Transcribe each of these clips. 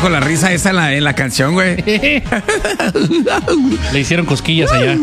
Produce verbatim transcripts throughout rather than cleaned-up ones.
con la risa esa en la, en la canción, güey. Le hicieron cosquillas allá.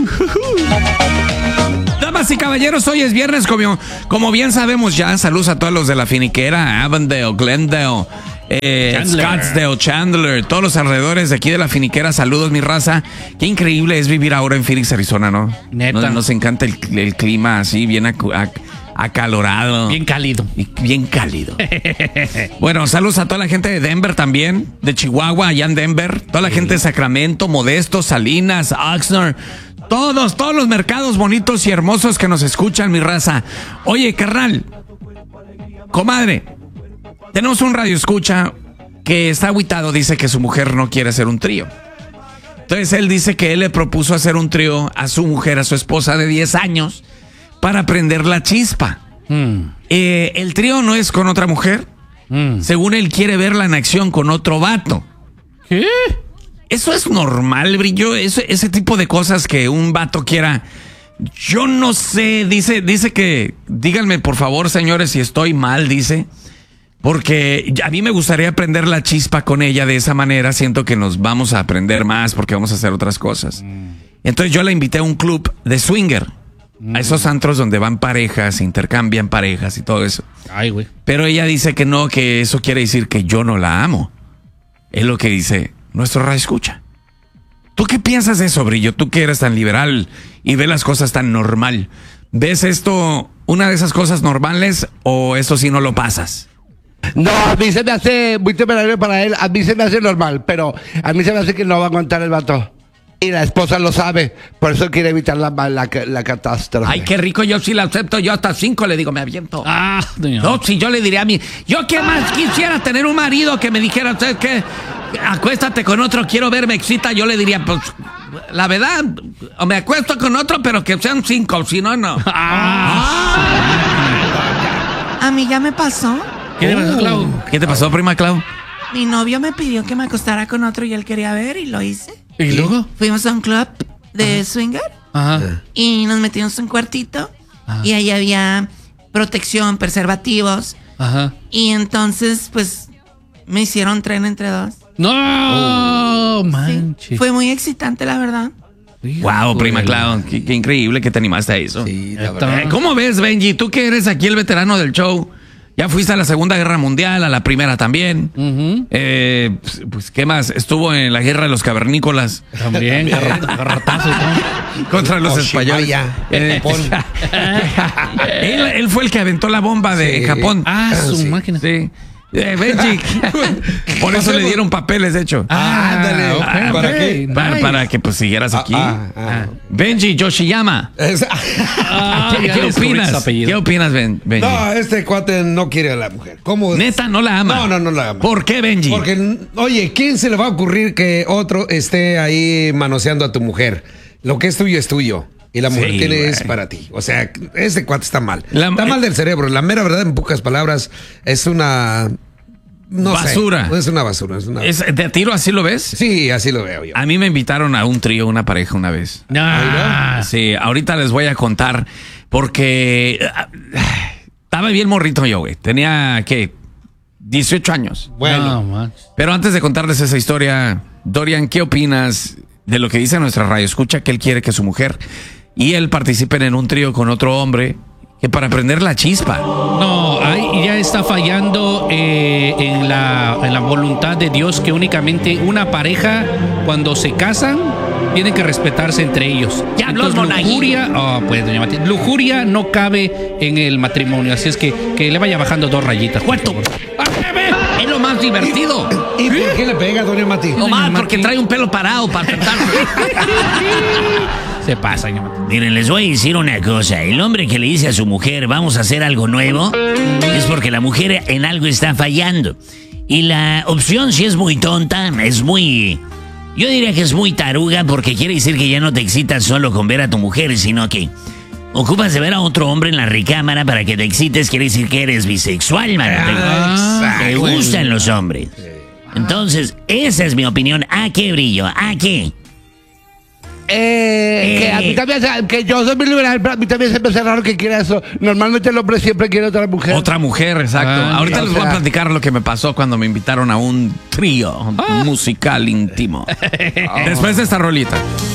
Damas y caballeros, hoy es viernes, como, como bien sabemos ya. Saludos a todos los de la finiquera, Avondale, Glendale, eh, Chandler. Scottsdale, Chandler, todos los alrededores de aquí de la finiquera. Saludos, mi raza. Qué increíble es vivir ahora en Phoenix, Arizona, ¿no? Neta. Nos, nos encanta el, el clima así, bien acu- ac- acalorado. Bien cálido. Y bien cálido. Bueno, saludos a toda la gente de Denver también, de Chihuahua, allá en Denver. Toda la gente de Sacramento, Modesto, Salinas, Oxnard. Todos, todos los mercados bonitos y hermosos que nos escuchan, mi raza. Oye, carnal, comadre, tenemos un radio escucha que está agüitado, dice que su mujer no quiere hacer un trío. Entonces él dice que él le propuso hacer un trío a su mujer, a su esposa de diez años, para prender la chispa. Mm. Eh, el trío no es con otra mujer. Mm. Según él quiere verla en acción con otro vato. ¿Qué? Eso es normal, Brillo. Eso, ese tipo de cosas que un vato quiera. Yo no sé. Dice, dice que. Díganme, por favor, señores, si estoy mal, dice. Porque a mí me gustaría prender la chispa con ella de esa manera. Siento que nos vamos a aprender más porque vamos a hacer otras cosas. Entonces yo la invité a un club de swinger. A esos antros donde van parejas, intercambian parejas y todo eso. Ay, güey. Pero ella dice que no, que eso quiere decir que yo no la amo. Es lo que dice nuestro radio escucha. ¿Tú qué piensas de eso, Brillo? Tú que eres tan liberal y ves las cosas tan normal. ¿Ves esto una de esas cosas normales o eso sí no lo pasas? No, a mí se me hace muy temerario para él. A mí se me hace normal, pero a mí se me hace que no va a aguantar el vato. Y la esposa lo sabe, por eso quiere evitar la, la, la catástrofe. Ay, qué rico, yo sí la acepto. Yo hasta cinco le digo, me aviento. Ah, doña. No, si yo le diría a mí, yo qué más quisiera tener un marido que me dijera, ¿usted qué? Acuéstate con otro, quiero ver, me excita. Yo le diría, pues, la verdad, o me acuesto con otro, pero que sean cinco, si no, no. Ah. A mí ya me pasó. ¿Qué te pasó, Clau? ¿Qué te pasó, prima Clau? Mi novio me pidió que me acostara con otro y él quería ver y lo hice. ¿Y luego? Fuimos a un club de swinger Ajá. y nos metimos en un cuartito y ahí había protección, preservativos Ajá. y entonces pues me hicieron tren entre dos. No, Sí, manches. fue muy excitante, la verdad. Wow, prima Clau, qué, qué increíble que te animaste a eso. Sí, la Esto- verdad. Eh, ¿Cómo ves, Benji? Tú que eres aquí el veterano del show. Ya fuiste a la Segunda Guerra Mundial, a la primera también. Ujú. Eh, pues, pues, ¿qué más? Estuvo en la guerra de los cavernícolas También, garra- garrotazos, ¿no? contra los Oshimaya, españoles. en Eh, Japón. él, él fue el que aventó la bomba de Sí. Japón. Ah, su sí. máquina. Sí. Eh, Benji. Por eso le dieron papeles, de hecho. Ah, Ándale, ok, Ah, ¿para ok, qué? Para, nice. para que pues siguieras aquí. Ah, ah, ah. Benji Yoshiyama. Es- Ah, ¿Qué, ya qué descubrí opinas? su apellido. ¿Qué opinas, Ben- Benji? No, este cuate no quiere a la mujer. ¿Cómo? Neta, no la ama. No, no, no la ama. ¿Por qué, Benji? Porque, oye, ¿quién se le va a ocurrir que otro esté ahí manoseando a tu mujer? Lo que es tuyo es tuyo. Y la mujer Sí, tiene güey. es para ti. O sea, ese cuate está mal. La- está mal del cerebro. La mera verdad, en pocas palabras, es una... No Basura. sé. Es una basura. Es una... ¿Es de tiro así lo ves? Sí, así lo veo yo. A mí me invitaron a un trío, una pareja una vez. Ah, Sí, ahorita les voy a contar porque ah, estaba bien morrito yo, güey. Tenía, ¿qué? dieciocho años. Bueno, no, manches. Pero antes de contarles esa historia, Dorian, ¿qué opinas de lo que dice nuestra radio? Escucha que él quiere que su mujer y él participen en un trío con otro hombre que para prender la chispa. No, ahí ya está fallando eh, en, la, en la voluntad de Dios que únicamente una pareja, cuando se casan, tienen que respetarse entre ellos. Ya habló el Entonces, monaguillo. lujuria, oh, pues, doña Mati, lujuria no cabe en el matrimonio, así es que, que le vaya bajando dos rayitas. ¡Cuarto! Es lo más divertido. ¿y por qué le pega, doña Mati? No más, Mati. porque trae un pelo parado para sentarse. Se pasa, doña Mati. Miren, les voy a decir una cosa. El hombre que le dice a su mujer, vamos a hacer algo nuevo, es porque la mujer en algo está fallando. Y la opción, si es muy tonta, es muy... Yo diría que es muy taruga, porque quiere decir que ya no te excitas solo con ver a tu mujer, sino que ocupas de ver a otro hombre en la recámara para que te excites. Quiere decir que eres bisexual, mano. Ah, Te, te gustan los hombres. Entonces, esa es mi opinión. ¿A qué, Brillo? ¿A qué? Eh, que a mí también, se- que yo soy muy liberal, pero a mí también se me hace raro que quiera eso. Normalmente el hombre siempre quiere otra mujer. Otra mujer, exacto. Ah, Ahorita o les voy a sea- platicar lo que me pasó cuando me invitaron a un trío musical íntimo. Después de esta rolita.